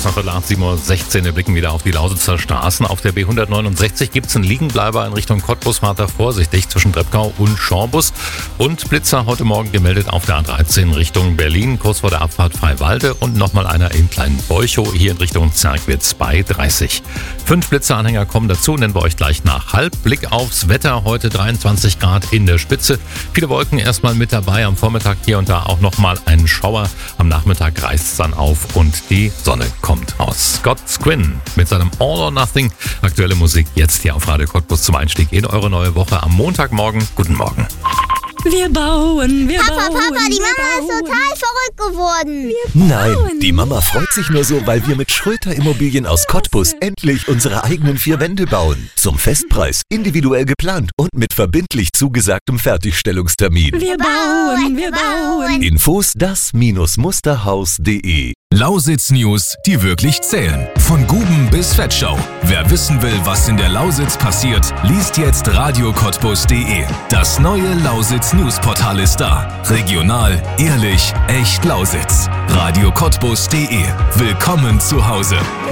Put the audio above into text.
kurz nach 7:16 Uhr. Wir blicken wieder auf die Lausitzer Straßen. Auf der B169 gibt es einen Liegenbleiber in Richtung Cottbus. Fahrt da vorsichtig zwischen Treppkau und Schorbus. Und Blitzer heute Morgen gemeldet auf der A13 Richtung Berlin, kurz vor der Abfahrt Freiwalde. Und nochmal einer in Kleinen-Beuchow hier in Richtung Zerkwitz bei 30. 5 Blitzeranhänger kommen dazu, nennen wir euch gleich nach halb. Blick aufs Wetter, heute 23 Grad in der Spitze. Viele Wolken erstmal mit dabei, am Vormittag hier und da auch nochmal ein Schauer. Am Nachmittag reißt es dann auf und die Sonne kommt raus. Scott Squinn mit seinem All or Nothing. Aktuelle Musik jetzt hier auf Radio Cottbus zum Einstieg in eure neue Woche am Montagmorgen. Guten Morgen. Wir bauen, Papa, die Mama ist total verrückt geworden. Nein, die Mama freut sich nur so, weil wir mit Schröter Immobilien aus Cottbus endlich unsere eigenen 4 Wände bauen. Zum Festpreis, individuell geplant und mit verbindlich zugesagtem Fertigstellungstermin. Wir bauen. Infos das-musterhaus.de. Lausitz News, die wirklich zählen. Von Guben bis Fettschau. Wer wissen will, was in der Lausitz passiert, liest jetzt radiocottbus.de. Das neue Lausitz Newsportal ist da. Regional, ehrlich, echt Lausitz. radiocottbus.de. Willkommen zu Hause.